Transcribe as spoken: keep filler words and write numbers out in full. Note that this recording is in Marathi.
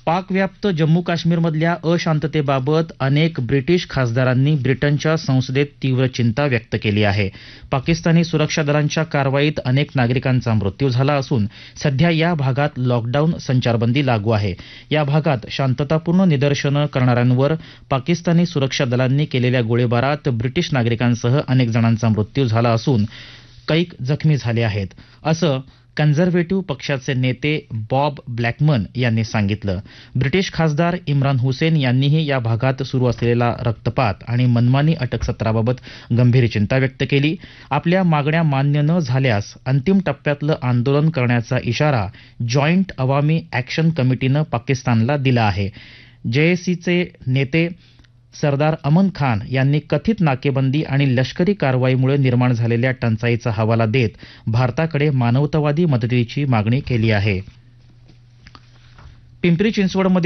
पाकव्याप्त जम्मू काश्मीरमधल्या अशांततेबाबत अनेक ब्रिटिश खासदारांनी ब्रिटनच्या संसदेत तीव्र चिंता व्यक्त केली आहे. पाकिस्तानी सुरक्षा दलांच्या कारवाईत अनेक नागरिकांचा मृत्यू झाला असून सध्या या भागात लॉकडाऊन संचारबंदी लागू आहे. या भागात शांततापूर्ण निदर्शनं करणाऱ्यांवर पाकिस्तानी सुरक्षा दलांनी केलेल्या गोळीबारात ब्रिटिश नागरिकांसह अनेक जणांचा मृत्यू झाला असून कैक जखमी झाले आहेत, असं कन्झर्व्हेटिव्ह पक्षाचे नेते बॉब ब्लॅकमन यांनी सांगितलं. ब्रिटिश खासदार इम्रान हुसेन यांनीही या भागात सुरू असलेला रक्तपात आणि मनमानी अटकसत्राबाबत गंभीर चिंता व्यक्त केली. आपल्या मागण्या मान्य न झाल्यास अंतिम टप्प्यातलं आंदोलन करण्याचा इशारा जॉईंट अवामी ॲक्शन कमिटीनं पाकिस्तानला दिला आहे. जेएसीचे नेते सरदार अमन खान यांनी कथित नाकेबंदी आणि लष्करी कारवाईमुळे निर्माण झालेल्या टंचाईचा हवाला देत भारताकडे मानवतावादी मदतीची मागणी केली आहे. पिंपरी चिंचवडमध्ये